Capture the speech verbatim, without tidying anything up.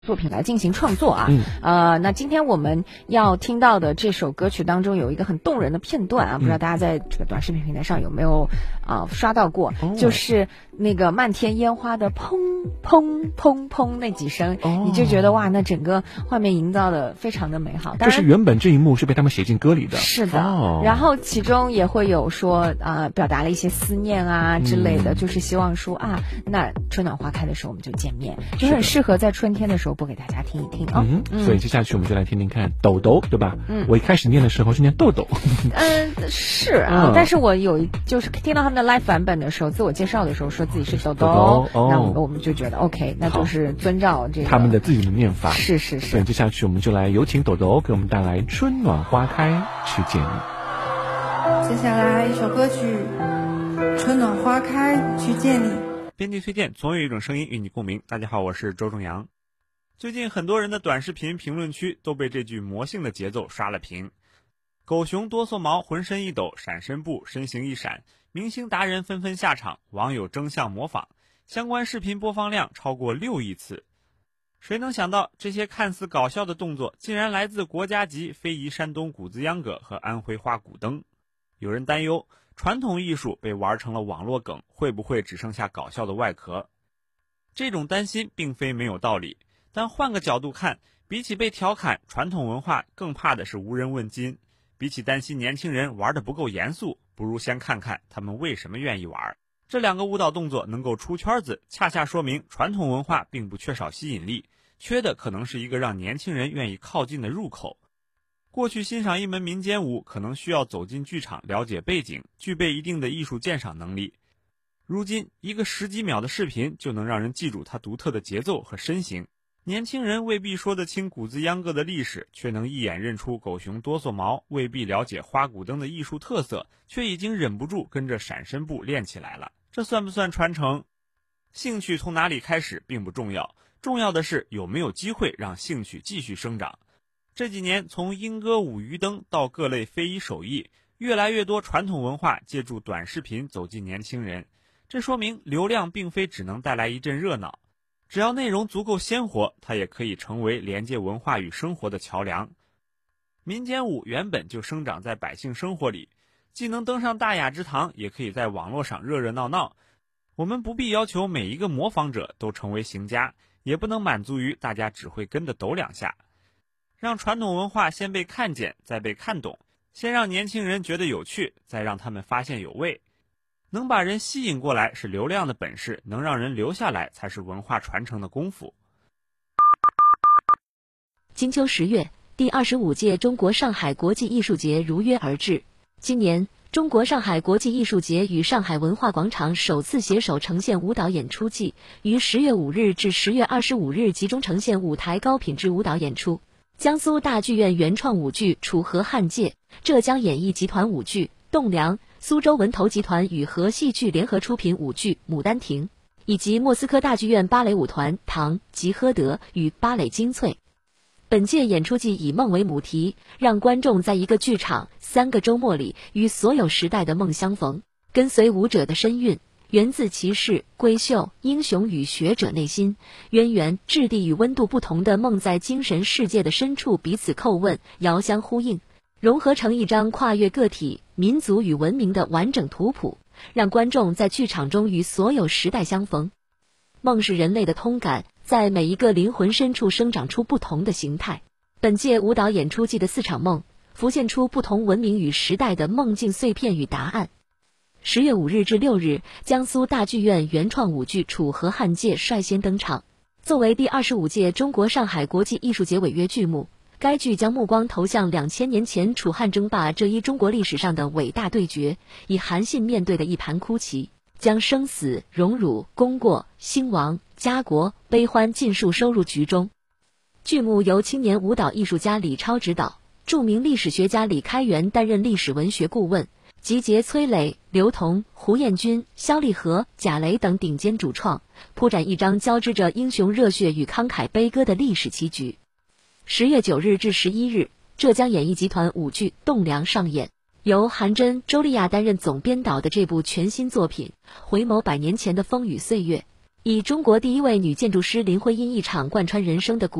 作品来进行创作啊， 嗯， 呃，那今天我们要听到的这首歌曲当中有一个很动人的片段啊，不知道大家在这个短视频平台上有没有啊、呃、刷到过、哦，就是那个漫天烟花的砰砰砰砰那几声、哦，你就觉得哇，那整个画面营造的非常的美好。 就是原本这一幕是被他们写进歌里的， 是的， 哦、 然后其中也会有说啊、呃，表达了一些思念啊之类的，嗯、就是希望说啊，那春暖花开的时候我们就见面，就是很适合在春天的时候播给大家听一听啊、哦嗯嗯。所以接下去我们就来听听看豆豆，对吧？嗯，我一开始念的时候是念豆豆。 嗯，是啊、嗯，但是我有就是听到他们的 live 版本的时候，自我介绍的时候说自己是豆豆， 豆豆那我们我们就觉得 OK， 那就是遵照这个他们的自己的念法。 是是是。 所以接下去我们就来有请豆豆给我们带来《春暖花开去见你》。 接下来一首歌曲《春暖花开去见你》。 编辑推荐，总有一种声音与你共鸣。大家好，我是周正阳。最近很多人的短视频评论区都被这句魔性的节奏刷了屏。狗熊哆嗦毛浑身一抖，闪身步身形一闪，明星达人纷纷下场，网友争相模仿，相关视频播放量超过六亿次。谁能想到这些看似搞笑的动作竟然来自国家级非遗山东谷子秧歌和安徽花鼓灯？有人担忧传统艺术被玩成了网络梗，会不会只剩下搞笑的外壳？这种担心并非没有道理，但换个角度看，比起被调侃，传统文化更怕的是无人问津。比起担心年轻人玩得不够严肃，不如先看看他们为什么愿意玩。这两个舞蹈动作能够出圈子，恰恰说明传统文化并不缺少吸引力，缺的可能是一个让年轻人愿意靠近的入口。过去欣赏一门民间舞可能需要走进剧场了解背景，具备一定的艺术鉴赏能力。如今一个十几秒的视频就能让人记住它独特的节奏和身形。年轻人未必说得清谷子秧歌的历史，却能一眼认出狗熊哆嗦毛；未必了解花鼓灯的艺术特色，却已经忍不住跟着闪身步练起来了。这算不算传承？兴趣从哪里开始并不重要，重要的是有没有机会让兴趣继续生长。这几年从莺歌舞鱼灯到各类非遗手艺，越来越多传统文化借助短视频走进年轻人。这说明流量并非只能带来一阵热闹，只要内容足够鲜活，它也可以成为连接文化与生活的桥梁。民间舞原本就生长在百姓生活里，既能登上大雅之堂，也可以在网络上热热闹闹。我们不必要求每一个模仿者都成为行家，也不能满足于大家只会跟着抖两下。让传统文化先被看见，再被看懂，先让年轻人觉得有趣，再让他们发现有味。能把人吸引过来是流量的本事，能让人留下来才是文化传承的功夫。 金秋十月，第二十五届中国上海国际艺术节如约而至。今年，中国上海国际艺术节与上海文化广场首次携手呈现舞蹈演出季，于十月五日至十月二十五日集中呈现舞台高品质舞蹈演出。江苏大剧院原创舞剧《楚河汉界》，浙江演艺集团舞剧《栋梁》，苏州文投集团与和戏剧联合出品舞剧《牡丹亭》，以及莫斯科大剧院芭蕾舞团《唐吉诃德》与芭蕾精粹。本届演出季以梦为母题，让观众在一个剧场三个周末里与所有时代的梦相逢，跟随舞者的身韵，源自骑士、闺秀、英雄与学者内心渊源、质地与温度不同的梦，在精神世界的深处彼此叩问，遥相呼应，融合成一张跨越个体、民族与文明的完整图谱，让观众在剧场中与所有时代相逢。梦是人类的通感，在每一个灵魂深处生长出不同的形态。本届舞蹈演出季的四场梦，浮现出不同文明与时代的梦境碎片与答案。十月五日至六日，江苏大剧院原创舞剧《楚河汉界》率先登场。作为第二十五届中国上海国际艺术节违约剧目，该剧将目光投向两千年前楚汉争霸这一中国历史上的伟大对决，以韩信面对的一盘哭棋，将生死、荣辱、功过、兴亡、家国、悲欢尽数收入局中。剧目由青年舞蹈艺术家李超指导，著名历史学家李开元担任历史文学顾问，集结崔磊、刘同、胡彦军、肖立和、贾雷等顶尖主创，铺展一张交织着英雄热血与慷慨悲歌的历史棋局。十月九日至十一日，浙江演艺集团舞剧《栋梁》上演。由韩真、周丽亚担任总编导的这部全新作品，回眸百年前的风雨岁月， 以中国第一位女建筑师林徽因一场贯穿人生的故